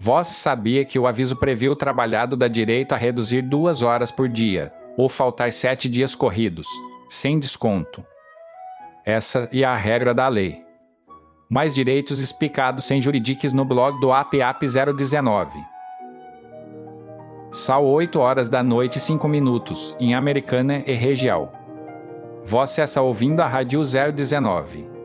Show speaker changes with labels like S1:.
S1: Vós sabia que o aviso previu o trabalhado dá direito a reduzir 2 horas por dia, ou faltar 7 dias corridos, sem desconto. Essa é a regra da lei. Mais direitos explicados sem juridiques no blog do APAP 019. São 8 horas da noite e 5 minutos, em Americana e região. Você está ouvindo a Rádio 019.